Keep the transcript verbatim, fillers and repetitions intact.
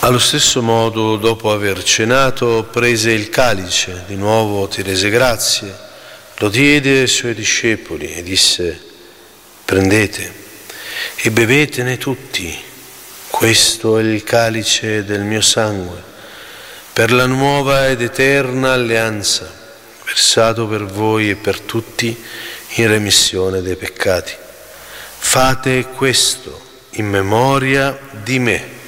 Allo stesso modo, dopo aver cenato, prese il calice, di nuovo ti rese grazie, lo diede ai suoi discepoli e disse: prendete e bevetene tutti, questo è il calice del mio sangue, per la nuova ed eterna alleanza, versato per voi e per tutti in remissione dei peccati. Fate questo in memoria di me.